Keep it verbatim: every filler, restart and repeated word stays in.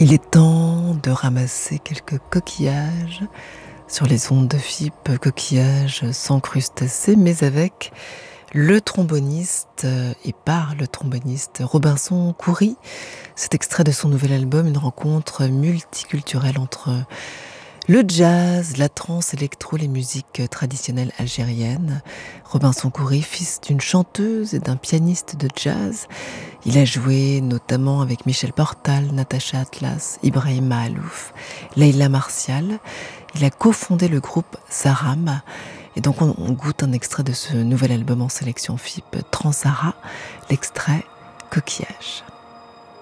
Il est temps de ramasser quelques coquillages sur les ondes de F I P, coquillages sans crustacés, mais avec le tromboniste et par le tromboniste Robinson Khoury. Cet extrait de son nouvel album, une rencontre multiculturelle entre le jazz, la trance électro, les musiques traditionnelles algériennes. Robinson Khoury, fils d'une chanteuse et d'un pianiste de jazz, il a joué notamment avec Michel Portal, Natacha Atlas, Ibrahim Mahalouf, Leila Martial. Il a cofondé le groupe Saram. Et donc on, on goûte un extrait de ce nouvel album en sélection F I P, Transara, l'extrait Coquillage.